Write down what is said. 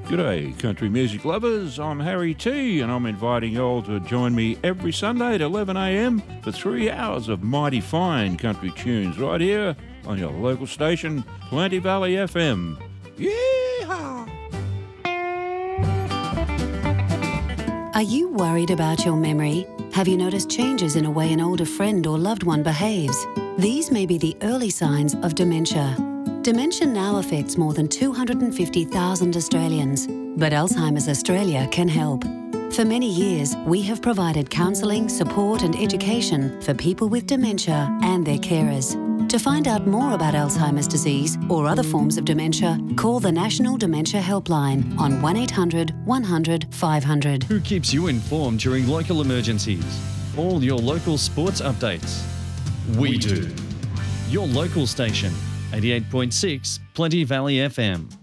G'day, country music lovers. I'm Harry T, and I'm inviting you all to join me every Sunday at 11 a.m. for 3 hours of mighty fine country tunes right here on your local station, Plenty Valley FM. Yeehaw! Are you worried about your memory? Have you noticed changes in a way an older friend or loved one behaves? These may be the early signs of dementia. Dementia now affects more than 250,000 Australians, but Alzheimer's Australia can help. For many years, we have provided counselling, support and education for people with dementia and their carers. To find out more about Alzheimer's disease or other forms of dementia, call the National Dementia Helpline on 1800 100 500. Who keeps you informed during local emergencies? All your local sports updates. We do. Your local station, 88.6 Plenty Valley FM.